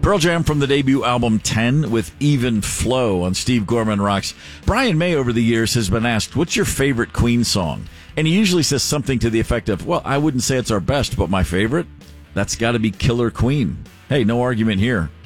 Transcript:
Pearl Jam from the debut album 10 with Even Flow on Steve Gorman Rocks. Brian May over the years has been asked, what's your favorite Queen song? And he usually says something to the effect of, I wouldn't say it's our best, but my favorite? That's got to be Killer Queen. Hey, no argument here.